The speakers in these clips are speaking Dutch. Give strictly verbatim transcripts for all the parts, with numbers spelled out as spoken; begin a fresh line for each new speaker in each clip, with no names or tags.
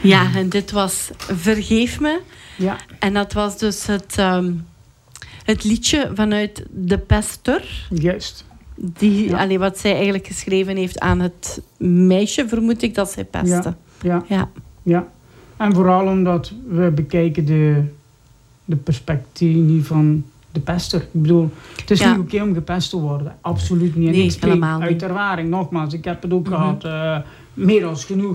Ja, en dit was Vergeef me.
Ja.
En dat was dus het, um, het liedje vanuit De Pester.
Juist.
Die,
Ja.
allee, wat zij eigenlijk geschreven heeft aan het meisje, vermoed ik, dat zij pestte.
Ja.
Ja.
Ja. En vooral omdat we bekijken de, de perspectief van de pester. Ik bedoel, het is
Ja.
niet oké om gepest te worden. Absoluut niet. En
Nee,
ik spreek
helemaal niet.
uit ervaring. Nogmaals, ik heb het ook
Mhm.
gehad. Uh, meer dan genoeg.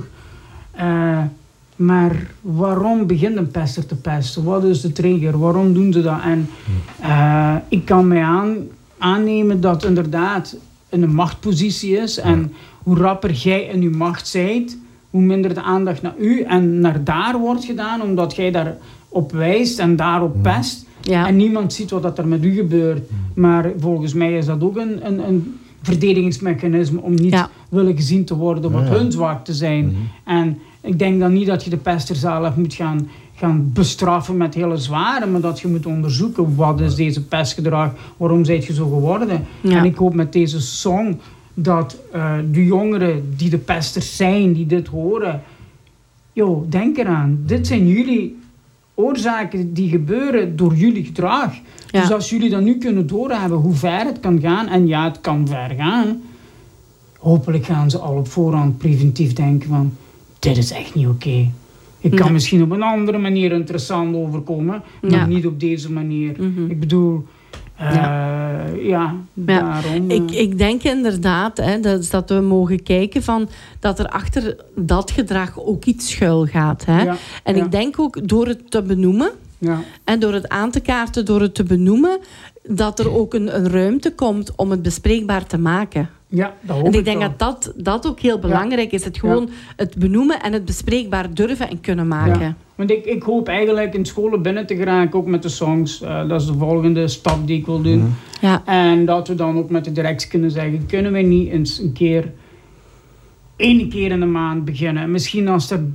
Uh, maar waarom begint een pester te pesten? Wat is de trigger? Waarom doen ze dat? En uh, ik kan mij aan, aannemen dat inderdaad een machtpositie is. En hoe rapper jij in je macht zijt, hoe minder de aandacht naar u en naar daar wordt gedaan, omdat jij daarop wijst en daarop pest.
Ja.
En niemand ziet wat er met u gebeurt. Maar volgens mij is dat ook een, een, een verdedigingsmechanisme om niet
ja.
willen gezien te worden wat
Ja, ja.
hun zwakte zijn.
Mm-hmm.
En ik denk dan niet dat je de pester zelf moet gaan, gaan bestraffen met hele zware, maar dat je moet onderzoeken wat is deze pestgedrag, waarom zijt je zo geworden.
Ja.
En ik hoop met deze song dat uh, de jongeren die de pesters zijn, die dit horen, yo, denk eraan, dit zijn jullie oorzaken die gebeuren door jullie gedrag.
Ja.
Dus als jullie dan nu kunnen doorhebben hoe ver het kan gaan, en ja, het kan ver gaan, hopelijk gaan ze al op voorhand preventief denken van, dit is echt niet oké. Okay. Ik kan
nee.
misschien op een andere manier interessant overkomen, maar
ja.
niet op deze manier.
Mm-hmm.
Ik bedoel, uh, ja, ja, daarom.
Ik, ik denk inderdaad hè, dat, dat we mogen kijken van dat er achter dat gedrag ook iets schuil gaat. Hè?
Ja,
en
ja.
ik denk ook door het te benoemen
ja.
en door het aan te kaarten, door het te benoemen, dat er ook een, een ruimte komt om het bespreekbaar te maken.
Ja, dat hoop
en ik
ik
denk
wel.
dat, dat dat ook heel belangrijk ja. is. Het gewoon ja. het benoemen en het bespreekbaar durven en kunnen maken.
Ja. Want ik, ik hoop eigenlijk in scholen binnen te geraken, ook met de songs. Uh, dat is de volgende stap die ik wil doen.
Ja.
En dat we dan ook met de directie kunnen zeggen, kunnen we niet eens een keer, één keer in de maand beginnen. Misschien als er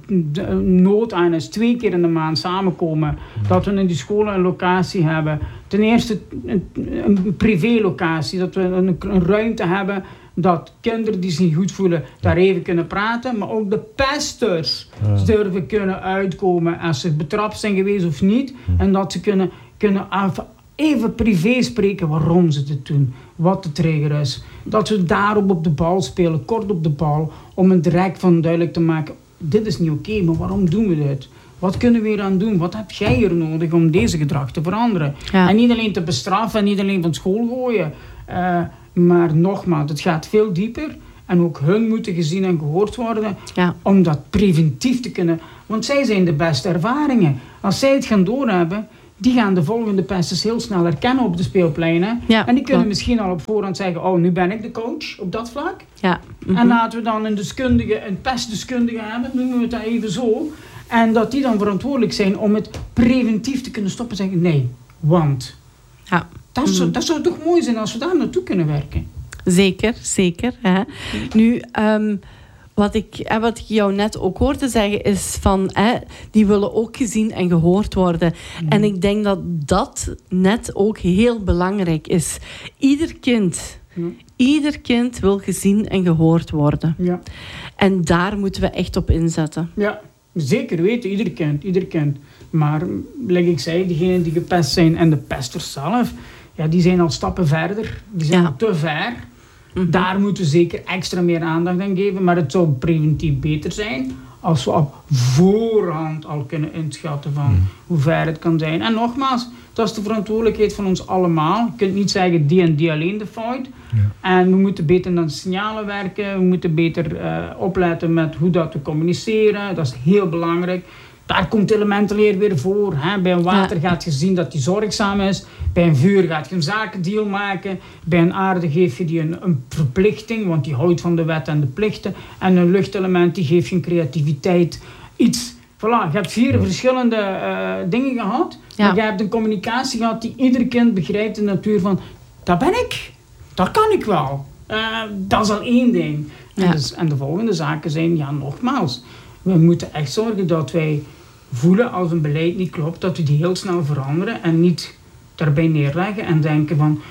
nood aan is, twee keer in de maand samenkomen. Dat we in die scholen een locatie hebben. Ten eerste een, een privélocatie, dat we een, een ruimte hebben dat kinderen die zich niet goed voelen daar even kunnen praten, maar ook de pesters ja. durven kunnen uitkomen als ze betrapt zijn geweest of niet. Hm. En dat ze kunnen, kunnen even privé spreken waarom ze dit doen, wat de trigger is. Dat we daarop op de bal spelen, kort op de bal, om een direct van duidelijk te maken, dit is niet oké, okay, maar waarom doen we dit? Wat kunnen we hier aan doen? Wat heb jij hier nodig om deze gedrag te veranderen? Ja. En niet alleen te bestraffen en niet alleen van school gooien. Uh, maar nogmaals, het gaat veel dieper. En ook hun moeten gezien en gehoord worden. Ja. Om dat preventief te kunnen. Want zij zijn de beste ervaringen. Als zij het gaan doorhebben, die gaan de volgende pesters heel snel herkennen op de speelpleinen. Ja, en die kunnen klopt. Misschien al op voorhand zeggen, oh, nu ben ik de coach op dat vlak.
Ja. Mm-hmm.
En laten we dan een deskundige, een pestdeskundige hebben, noemen we het dan even zo. En dat die dan verantwoordelijk zijn om het preventief te kunnen stoppen en zeggen, nee, want...
Ja.
Dat zou, dat zou toch mooi zijn als we daar naartoe kunnen werken.
Zeker, zeker. Hè. Nu, um, wat, ik, wat ik jou net ook hoorde zeggen is van, hè, die willen ook gezien en gehoord worden. Mm. En ik denk dat dat net ook heel belangrijk is. Ieder kind, ja. ieder kind wil gezien en gehoord worden.
Ja.
En daar moeten we echt op inzetten.
Ja, zeker weten, ieder kind, ieder kind. Maar, like ik zei, diegenen die gepest zijn en de pesters zelf, ja, die zijn al stappen verder. Die zijn ja. al te ver. Mm-hmm. Daar moeten we zeker extra meer aandacht aan geven. Maar het zou preventief beter zijn als we op voorhand al kunnen inschatten van mm. hoe ver het kan zijn. En nogmaals, dat is de verantwoordelijkheid van ons allemaal. Je kunt niet zeggen die en die alleen de fout. Ja. En we moeten beter naar de signalen werken. We moeten beter uh, opletten met hoe dat we communiceren. Dat is heel belangrijk. Daar komt elementenleer weer voor. Hè. Bij een water ja. gaat je zien dat die zorgzaam is. Bij een vuur gaat je een zakendeal maken. Bij een aarde geef je die een, een verplichting, want die houdt van de wet en de plichten. En een luchtelement die geeft je een creativiteit. Iets. Voilà, je hebt vier ja. verschillende uh, dingen gehad. Ja. Maar je hebt een communicatie gehad die ieder kind begrijpt in de natuur van, dat ben ik. Dat kan ik wel. Uh, dat is al één ding. Ja. En, dus, en de volgende zaken zijn, ja, nogmaals. We moeten echt zorgen dat wij voelen als een beleid niet klopt, dat we die heel snel veranderen en niet daarbij neerleggen en denken van,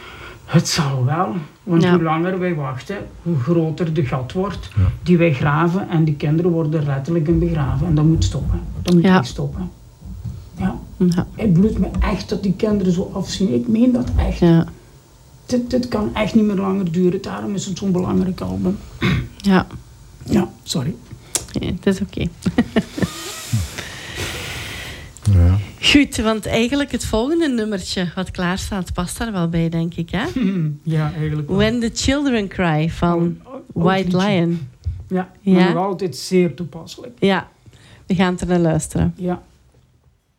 Het zal wel. Want
Ja.
hoe langer wij wachten, hoe groter de gat wordt
Ja.
die wij graven. En die kinderen worden letterlijk in begraven. En dat moet stoppen. Dat moet
Ja.
echt stoppen. Ja.
Ja.
Het bloedt me echt dat die kinderen zo afzien. Ik meen dat echt.
Ja.
Dit, dit kan echt niet meer langer duren. Daarom is het zo'n belangrijk album.
Ja.
Ja, sorry.
Nee, het is oké.
Ja.
Goed, want eigenlijk het volgende nummertje wat klaar staat, past daar wel bij, denk ik. Hè?
Ja, eigenlijk wel.
When the Children Cry van
Oh, oh,
White
liedje.
Lion.
Ja,
Ja.
maar nog altijd zeer toepasselijk.
Ja, we gaan er naar luisteren.
Ja.